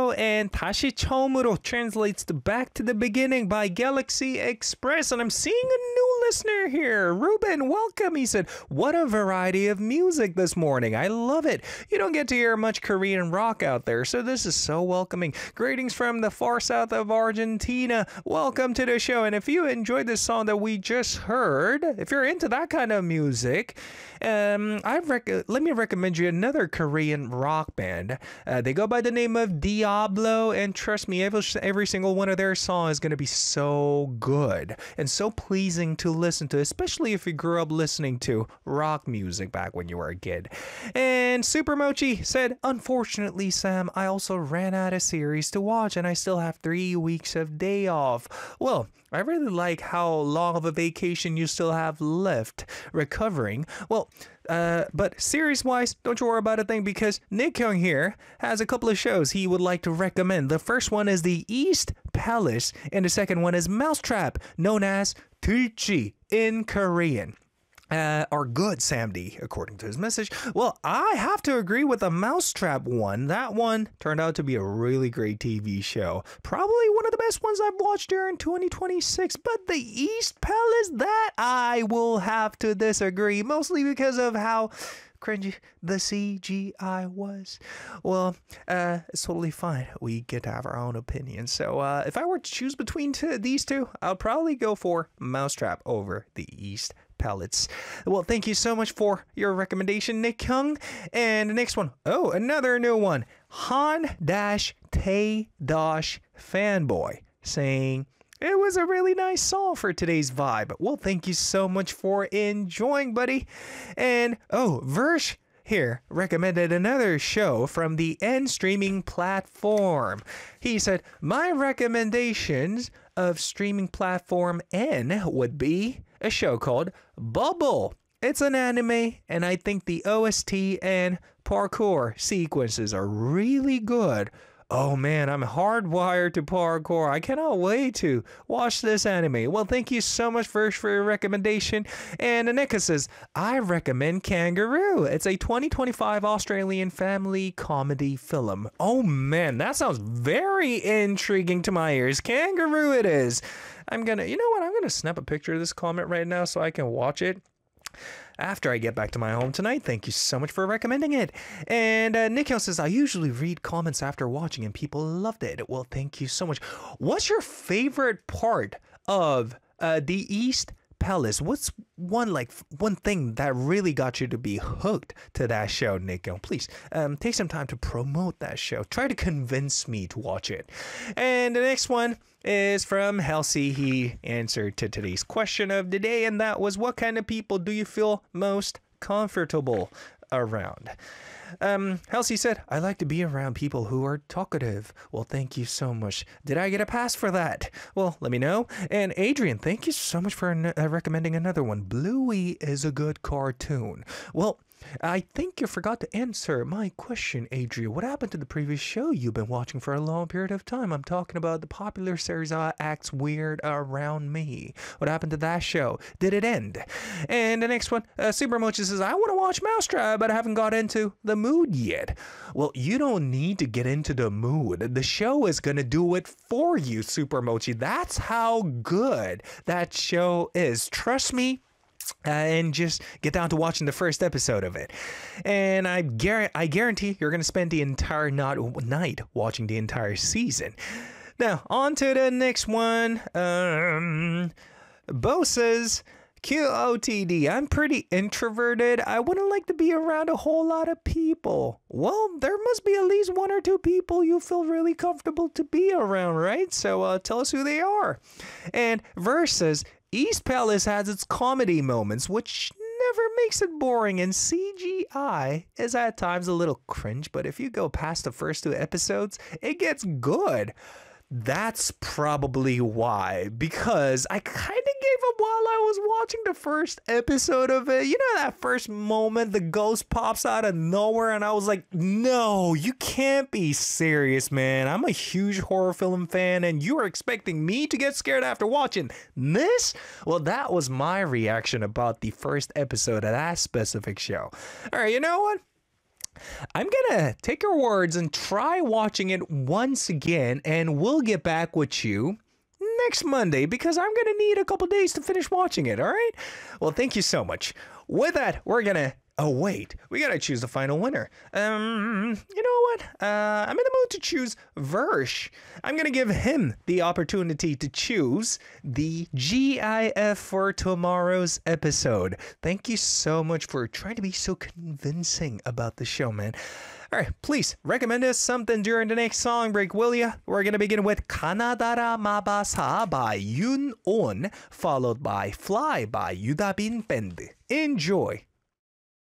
and 다시 처음으로 translates to Back to the Beginning by Galaxy Express. And I'm seeing a new listener here. Ruben, welcome. He said, what a variety of music this morning. I love it. You don't get to hear much Korean rock out there, so this is so welcoming. Greetings from the far south of Argentina. Welcome to the show. And if you enjoyed this song that we just heard, if you're into that kind of music, let me recommend you another Korean rock band. They go by the name of Diablo, and trust me, every single one of their songs is going to be so good and so pleasing to listen to, especially if you grew up listening to rock music back when you were a kid. And Super Mochi said, unfortunately, Sam, I also ran out of series to watch and I still have 3 weeks of day off. Well, I really like how long of a vacation you still have left recovering. Well, but series-wise, don't you worry about a thing, because Nick Young here has a couple of shows he would like to recommend. The first one is The East Palace, and the second one is Mousetrap, known as Tulchi in Korean. Are good, Sam D, according to his message. Well, I have to agree with the Mousetrap one. That one turned out to be a really great TV show. Probably one of the best ones I've watched during 2026. But the East Palace, that I will have to disagree, mostly because of how cringy the CGI was. Well, it's totally fine. We get to have our own opinion. So if I were to choose between these two, I'll probably go for Mousetrap over the East Palace. Well, thank you so much for your recommendation, Nick Young. And the next one, oh, another new one, Han-Tay-Fanboy, saying, it was a really nice song for today's vibe. Well, thank you so much for enjoying, buddy. And, oh, Versh here recommended another show from the N streaming platform. He said, my recommendations of streaming platform N would be a show called Bubble. It's an anime, and I think the OST and parkour sequences are really good. Oh man, I'm hardwired to parkour. I cannot wait to watch this anime. Well, thank you so much first for your recommendation. And Anika says, I recommend Kangaroo. It's a 2025 Australian family comedy film. Oh man, that sounds very intriguing to my ears. Kangaroo it is. You know what? I'm gonna snap a picture of this comment right now so I can watch it after I get back to my home tonight. Thank you so much for recommending it. And Nikhil says, I usually read comments after watching and people loved it. Well, thank you so much. What's your favorite part of the East Palace? What's one thing that really got you to be hooked to that show, Nico? Please take some time to promote that show. Try to convince me to watch it. And the next one is from Halsey. He answered to today's question of the day, and that was, what kind of people do you feel most comfortable around? Halsey said, I like to be around people who are talkative. Well, thank you so much. Did I get a pass for that? Well, let me know. And Adrian, thank you so much for recommending another one. Bluey is a good cartoon. Well, I think you forgot to answer my question, Adrian. What happened to the previous show you've been watching for a long period of time? I'm talking about the popular series Acts Weird Around Me. What happened to that show? Did it end? And the next one, Super Mochi says, I want to watch Mousetrap, but I haven't got into the mood yet. Well, you don't need to get into the mood. The show is going to do it for you, Super Mochi. That's how good that show is. Trust me. And just get down to watching the first episode of it. And I guarantee you're going to spend the entire night watching the entire season. Now, on to the next one. Bo says, QOTD, I'm pretty introverted. I wouldn't like to be around a whole lot of people. Well, there must be at least one or two people you feel really comfortable to be around, right? So tell us who they are. And Verse says, East Palace has its comedy moments, which never makes it boring, and CGI is at times a little cringe, but if you go past the first 2 episodes, it gets good. That's probably why, because I kind of gave up while I was watching the first episode of it. You know that first moment the ghost pops out of nowhere and I was like, no, you can't be serious, man. I'm a huge horror film fan and you are expecting me to get scared after watching this? Well, that was my reaction about the first episode of that specific show. All right, you know what? I'm gonna take your words and try watching it once again, and we'll get back with you next Monday because I'm gonna need a couple days to finish watching it, all right? Well, thank you so much. With that, we're gonna. Oh, wait, we gotta choose the final winner. You know what? I'm in the mood to choose Versh. I'm gonna give him the opportunity to choose the GIF for tomorrow's episode. Thank you so much for trying to be so convincing about the show, man. All right, please recommend us something during the next song break, will ya? We're gonna begin with Kanadara Mabasa by Yoon On, followed by Fly by Yudabin Bend. Enjoy.